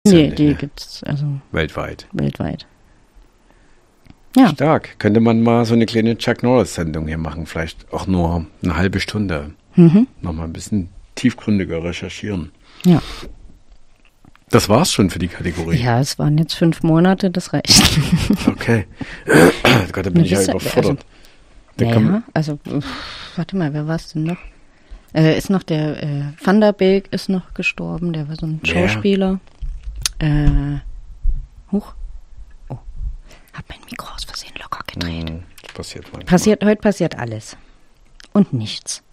Nee, die gibt's also weltweit. Ja. Stark. Könnte man mal so eine kleine Chuck Norris-Sendung hier machen, vielleicht auch nur eine halbe Stunde. Nochmal ein bisschen tiefgründiger recherchieren. Ja. Das war's schon für die Kategorie. Ja, es waren jetzt 5 Monate, das reicht. Okay. Gott, da bin ich ja überfordert. Warte mal, wer war's denn noch? Ist noch der Van der Beek ist noch gestorben, der war so ein Schauspieler. Hab mein Mikro aus Versehen locker gedreht. Das passiert manchmal. Heute passiert alles. Und nichts.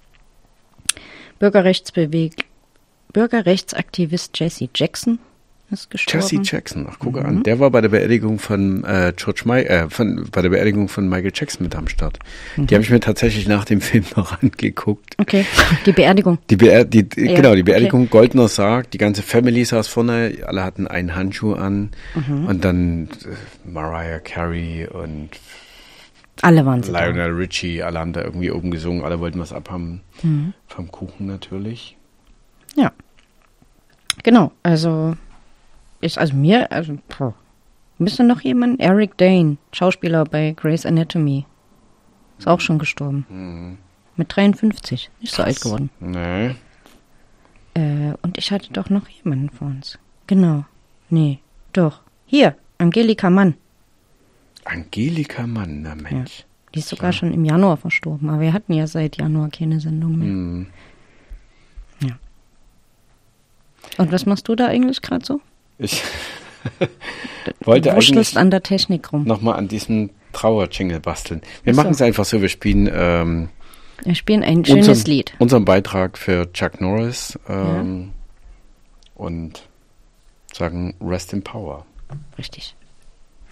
Bürgerrechtsaktivist Jesse Jackson ist gestorben. Jesse Jackson, ach gucke an. Der war bei der Beerdigung von bei der Beerdigung von Michael Jackson mit am Start. Die habe ich mir tatsächlich nach dem Film noch angeguckt. Okay, die Beerdigung. Die Beerdigung, okay. Goldener Sarg, die ganze Family saß vorne, alle hatten einen Handschuh an und dann Mariah Carey und alle waren Lionel Richie, alle haben da irgendwie oben gesungen, alle wollten was abhaben vom Kuchen natürlich. Ja, genau, müsste noch jemand? Eric Dane, Schauspieler bei Grey's Anatomy. Ist auch schon gestorben. Mit 53. Nicht so alt geworden. Nee. Und ich hatte doch noch jemanden vor uns. Genau. Nee, doch. Hier, Angelika Mann. Angelika Mann, na Mensch. Ja. Die ist sogar schon im Januar verstorben. Aber wir hatten ja seit Januar keine Sendung mehr. Ja. Und was machst du da eigentlich gerade so? Ich wollte eigentlich an der Technik rum. Nochmal an diesem Trauer-Jingle basteln. Wir machen es einfach so, wir spielen ein schönes Lied. Unseren Beitrag für Chuck Norris und sagen Rest in Power. Richtig.